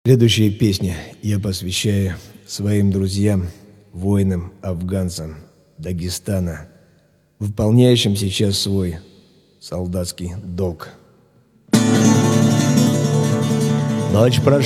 Следующая песня я посвящаю своим друзьям, воинам, афганцам Дагестана, выполняющим сейчас свой солдатский долг. Ночь прошла.